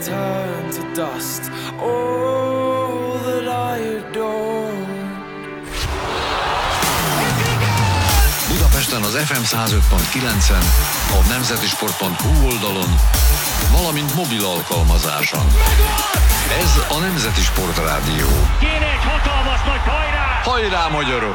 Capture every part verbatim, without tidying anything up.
turn to dust. All that I adore. Budapesten az ef em száz öt pont kilencen, a nemzetisport pont hu oldalon, valamint mobil alkalmazáson. Ez a Nemzeti Sport Rádió. Kéne egy hatalmas nagy hajrá! Hajrá, magyarok!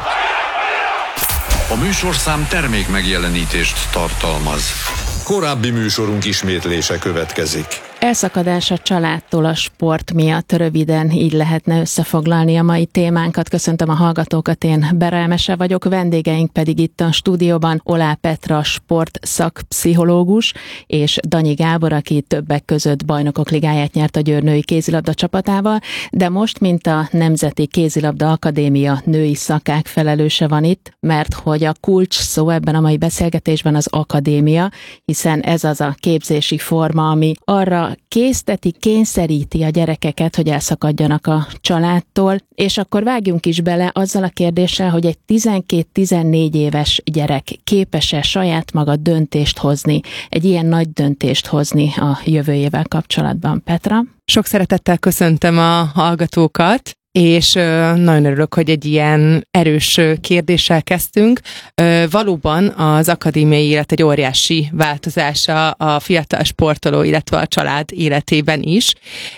A műsorszám termék megjelenítést tartalmaz. Korábbi műsorunk ismétlése következik. Elszakadás a családtól a sport miatt, röviden így lehetne összefoglalni a mai témánkat. Köszöntöm a hallgatókat, én Bera Emese vagyok, vendégeink pedig itt a stúdióban Olá Petra sportszakpszichológus és Danyi Gábor, aki többek között Bajnokok Ligáját nyert a Győr női kézilabda csapatával, de most, mint a Nemzeti Kézilabda Akadémia női szakák felelőse van itt, mert hogy a kulcs szó ebben a mai beszélgetésben az akadémia, hiszen ez az a képzési forma, ami arra készteti, kényszeríti a gyerekeket, hogy elszakadjanak a családtól, és akkor vágjunk is bele azzal a kérdéssel, hogy egy tizenkét-tizennégy éves gyerek képes-e saját maga döntést hozni, egy ilyen nagy döntést hozni a jövőjével kapcsolatban. Petra? Sok szeretettel köszöntöm a hallgatókat, és nagyon örülök, hogy egy ilyen erős kérdéssel kezdtünk. Valóban az akadémiai élet egy óriási változása a fiatal sportoló, illetve a család életében is,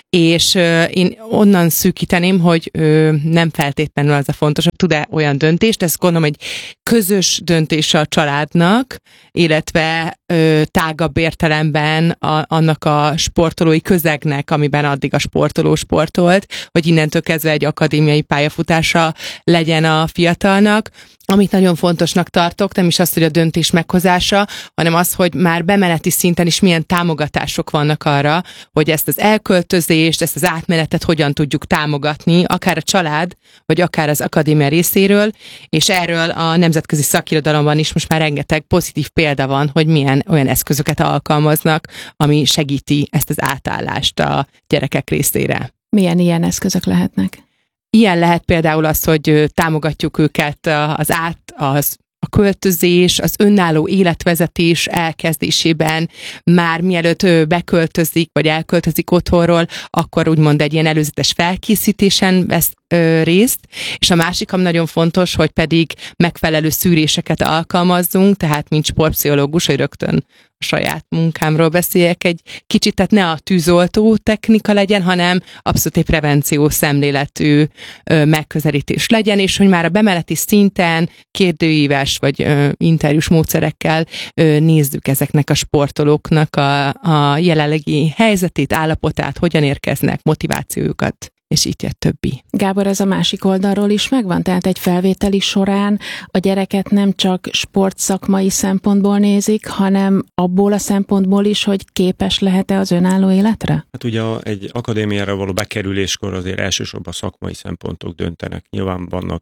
és én onnan szűkíteném, hogy nem feltétlenül az a fontos, hogy tud-e olyan döntést, ez gondolom egy közös döntés a családnak, illetve tágabb értelemben a, annak a sportolói közegnek, amiben addig a sportoló sportolt, hogy innentől kezdve egy akadémiai pályafutása legyen a fiatalnak. Amit nagyon fontosnak tartok, nem is az, hogy a döntés meghozása, hanem az, hogy már bemeneti szinten is milyen támogatások vannak arra, hogy ezt az elköltözést, ezt az átmenetet hogyan tudjuk támogatni, akár a család, vagy akár az akadémia részéről, és erről a nemzetközi szakirodalomban is most már rengeteg pozitív példa van, hogy milyen olyan eszközöket alkalmaznak, ami segíti ezt az átállást a gyerekek részére. Milyen ilyen eszközök lehetnek? Ilyen lehet például az, hogy támogatjuk őket az át, az a költözés, az önálló életvezetés elkezdésében, már mielőtt beköltözik, vagy elköltözik otthonról, akkor úgymond egy ilyen előzetes felkészítésen vesz ö, részt, és a másik, ami nagyon fontos, hogy pedig megfelelő szűréseket alkalmazzunk, tehát mint sportpszichológus, hogy rögtön a saját munkámról beszéljek egy kicsit, tehát ne a tűzoltó technika legyen, hanem abszolút egy prevenció szemléletű ö, megközelítés legyen, és hogy már a bemeneti szinten kérdőíves vagy ö, interjús módszerekkel ö, nézzük ezeknek a sportolóknak a, a jelenlegi helyzetét, állapotát, hogyan érkeznek, motivációjukat, és így a többi. Gábor, ez a másik oldalról is megvan? Tehát egy felvételi során a gyereket nem csak sportszakmai szempontból nézik, hanem abból a szempontból is, hogy képes lehet-e az önálló életre? Hát ugye egy akadémiára való bekerüléskor azért elsősorban szakmai szempontok döntenek. Nyilván vannak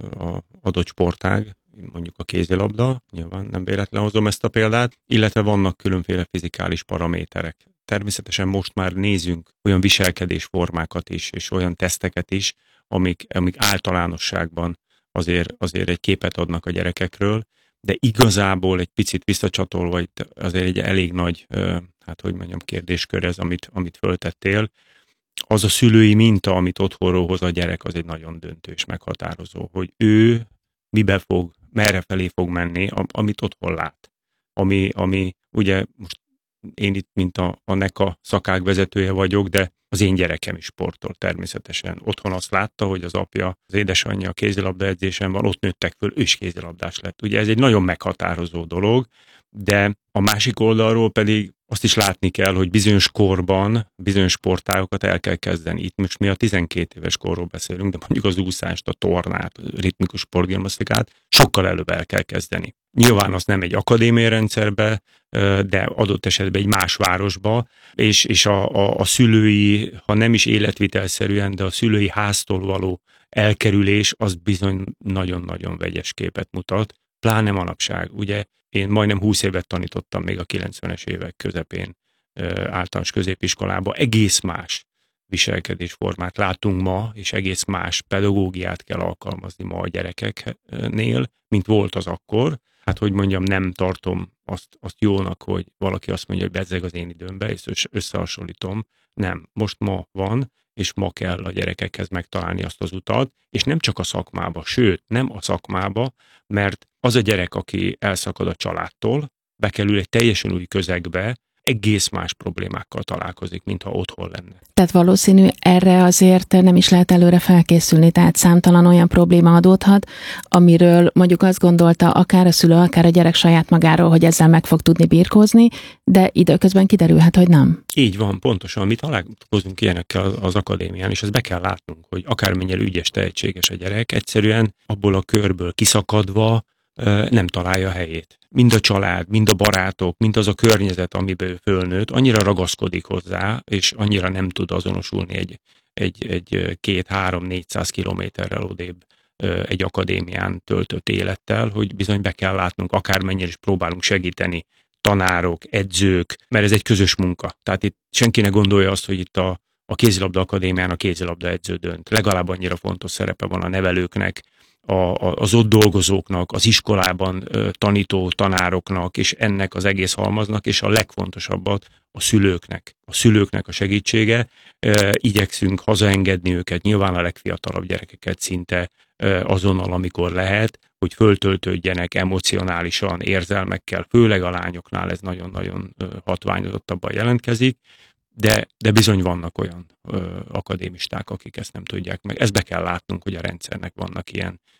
a adott sportág, mondjuk a kézilabda, nyilván nem véletlen hozom ezt a példát, illetve vannak különféle fizikális paraméterek. Természetesen most már nézünk olyan viselkedésformákat is, és olyan teszteket is, amik, amik általánosságban azért, azért egy képet adnak a gyerekekről, de igazából egy picit visszacsatolva, azért egy elég nagy, hát hogy mondjam, kérdéskör ez, amit, amit föltettél. Az a szülői minta, amit otthonról hoz a gyerek, az egy nagyon döntő és meghatározó, hogy ő mibe fog, merre felé fog menni, amit otthon lát. Ami, ami ugye most én itt, mint a, a NECA szakág vezetője vagyok, de az én gyerekem is sportol természetesen. Otthon azt látta, hogy az apja, az édesanyja a kézilabda edzésen van, ott nőttek föl, ő is kézilabdás lett. Ugye ez egy nagyon meghatározó dolog, de a másik oldalról pedig azt is látni kell, hogy bizonyos korban bizonyos sportágokat el kell kezdeni. Itt most mi a tizenkét éves korról beszélünk, de mondjuk az úszást, a tornát, a ritmikus sportgimnasztikát sokkal előbb el kell kezdeni. Nyilván az nem egy akadémiai rendszerbe, de adott esetben egy más városba, és, és a, a, a szülői, ha nem is életvitelszerűen, de a szülői háztól való elkerülés az bizony nagyon-nagyon vegyes képet mutat. Pláne manapság. Ugye én majdnem húsz évet tanítottam még a kilencvenes évek közepén általános középiskolába. Egész más viselkedésformát látunk ma, és egész más pedagógiát kell alkalmazni ma a gyerekeknél, mint volt az akkor. hát hogy mondjam, nem tartom azt, azt jónak, hogy valaki azt mondja, hogy bezzeg az én időmbe, és összehasonlítom. Nem, most ma van, és ma kell a gyerekekhez megtalálni azt az utat, és nem csak a szakmába, sőt, nem a szakmába, mert az a gyerek, aki elszakad a családtól, bekerül egy teljesen új közegbe, egész más problémákkal találkozik, mintha otthon lenne. Tehát valószínű erre azért nem is lehet előre felkészülni, tehát számtalan olyan probléma adódhat, amiről mondjuk azt gondolta akár a szülő, akár a gyerek saját magáról, hogy ezzel meg fog tudni birkózni, de időközben kiderülhet, hogy nem. Így van, pontosan. Mi találkozunk ilyenekkel az akadémián, és ezt be kell látnunk, hogy akármennyire ügyes, tehetséges a gyerek, egyszerűen abból a körből kiszakadva nem találja a helyét. Mind a család, mind a barátok, mind az a környezet, amiben ő fölnőtt, annyira ragaszkodik hozzá, és annyira nem tud azonosulni egy, egy, egy két, három, négyszáz kilométerrel odébb egy akadémián töltött élettel, hogy bizony be kell látnunk, akármennyire is próbálunk segíteni, tanárok, edzők, mert ez egy közös munka. Tehát itt senki ne gondolja azt, hogy itt a, a kézilabda akadémián a kézilabda edző dönt. Legalább annyira fontos szerepe van a nevelőknek, A, a, az ott dolgozóknak, az iskolában ö, tanító tanároknak, és ennek az egész halmaznak, és a legfontosabbat a szülőknek. A szülőknek a segítsége. Ö, igyekszünk hazaengedni őket, nyilván a legfiatalabb gyerekeket szinte ö, azonnal, amikor lehet, hogy föltöltődjenek emocionálisan, érzelmekkel, főleg a lányoknál ez nagyon-nagyon ö, hatványozottabban jelentkezik, de, de bizony vannak olyan ö, akadémisták, akik ezt nem tudják meg. Ezt be kell látnunk, hogy a rendszernek vannak ilyen